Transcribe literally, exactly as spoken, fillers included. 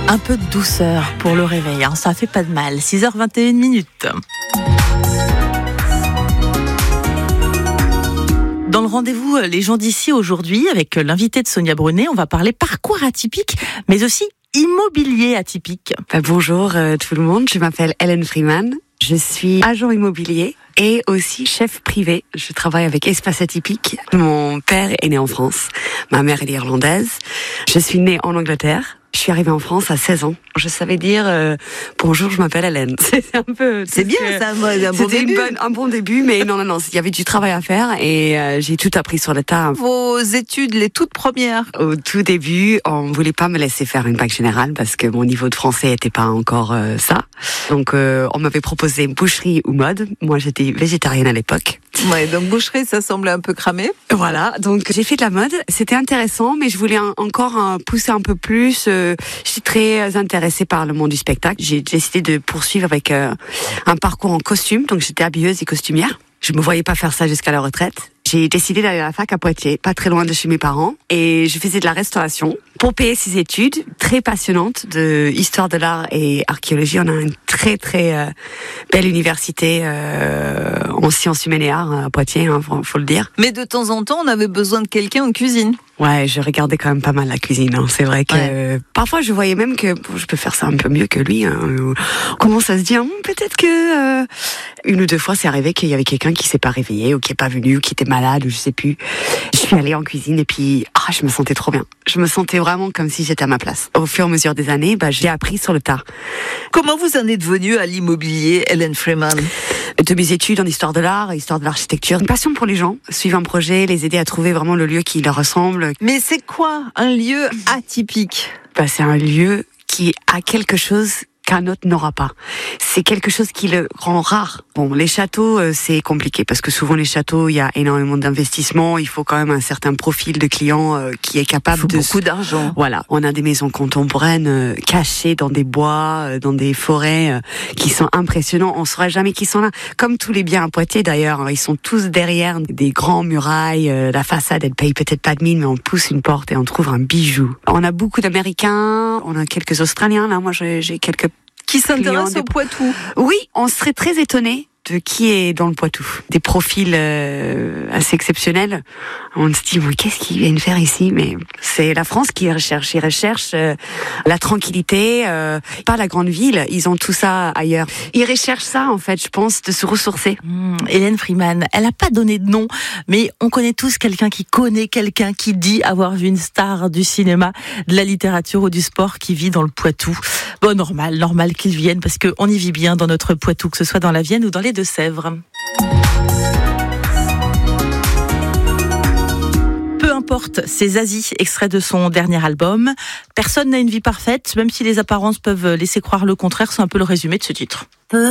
Un peu de douceur pour le réveil, hein, ça fait pas de mal. six heures vingt et une minutes. Dans le rendez-vous Les gens d'ici aujourd'hui, avec l'invité de Sonia Brunet, on va parler parcours atypique, mais aussi immobilier atypique. Bah, bonjour euh, tout le monde, je m'appelle Hélène Freeman. Je suis agent immobilier et aussi chef privé. Je travaille avec Espace Atypique. Mon père est né en France, ma mère est irlandaise. Je suis née en Angleterre. Je suis arrivée en France à seize ans. Je savais dire euh, bonjour, je m'appelle Hélène. C'est un peu. C'est bien ça, un bon C'était début. Une bonne, un bon début, mais non, non, non. Il y avait du travail à faire et euh, j'ai tout appris sur le tas. Vos études, les toutes premières. Au tout début, on voulait pas me laisser faire une bac générale parce que mon niveau de français était pas encore euh, ça. Donc, euh, on m'avait proposé boucherie ou mode. Moi, j'étais végétarienne à l'époque. Ouais, donc boucherie, ça semblait un peu cramé. Voilà, donc j'ai fait de la mode. C'était intéressant, mais je voulais un, encore un, pousser un peu plus. Euh, je suis très intéressée par le monde du spectacle. J'ai décidé de poursuivre avec euh, un parcours en costume. Donc j'étais habilleuse et costumière. Je me voyais pas faire ça jusqu'à la retraite. J'ai décidé d'aller à la fac à Poitiers, pas très loin de chez mes parents, et je faisais de la restauration pour payer ces études très passionnantes de histoire de l'art et archéologie. On a une très très euh, belle université euh, en sciences humaines et arts à Poitiers, hein, faut, faut le dire. Mais de temps en temps, on avait besoin de quelqu'un en cuisine. Ouais, je regardais quand même pas mal la cuisine. Hein. C'est vrai que ouais. euh, parfois je voyais même que bon, je peux faire ça un peu mieux que lui. Hein. Comment ça se dit hein, peut-être que euh, une ou deux fois c'est arrivé qu'il y avait quelqu'un qui s'est pas réveillé ou qui est pas venu ou qui était malade ou je sais plus. Je suis allée en cuisine et puis ah, je me sentais trop bien. Je me sentais vraiment comme si j'étais à ma place. Au fur et à mesure des années, bah, j'ai appris sur le tas. Comment vous en êtes venue à l'immobilier, Hélène Freeman? De mes études en histoire de l'art, histoire de l'architecture, une passion pour les gens, suivre un projet, les aider à trouver vraiment le lieu qui leur ressemble. Mais c'est quoi un lieu atypique? Bah, c'est un lieu qui a quelque chose qu'un autre n'aura pas. C'est quelque chose qui le rend rare. Bon, les châteaux, euh, c'est compliqué parce que souvent les châteaux, il y a énormément d'investissements. Il faut quand même un certain profil de client euh, qui est capable il faut de beaucoup d'argent. Voilà, on a des maisons contemporaines euh, cachées dans des bois, euh, dans des forêts euh, qui sont impressionnants. On saura jamais qui sont là. Comme tous les biens à Poitiers d'ailleurs, hein, ils sont tous derrière des grands murailles. Euh, la façade, elle paye peut-être pas de mine, mais on pousse une porte et on trouve un bijou. On a beaucoup d'Américains, on a quelques Australiens là. Moi, j'ai, j'ai quelques qui s'intéresse des... au Poitou. Oui, on serait très étonnés de qui est dans le Poitou. Des profils euh, assez exceptionnels. On se dit, mais qu'est-ce qu'ils viennent faire ici? Mais c'est la France qui recherche. Ils recherchent euh, la tranquillité, euh, pas la grande ville. Ils ont tout ça ailleurs. Ils recherchent ça, en fait, je pense, de se ressourcer. Mmh, Hélène Freeman, elle n'a pas donné de nom, mais on connaît tous quelqu'un qui connaît quelqu'un qui dit avoir vu une star du cinéma, de la littérature ou du sport qui vit dans le Poitou. Bon, normal, normal qu'ils viennent parce qu'on y vit bien dans notre Poitou, que ce soit dans la Vienne ou dans les Deux-Sèvres. Peu importe, c'est Zazie, extrait de son dernier album. Personne n'a une vie parfaite, même si les apparences peuvent laisser croire le contraire, c'est un peu le résumé de ce titre.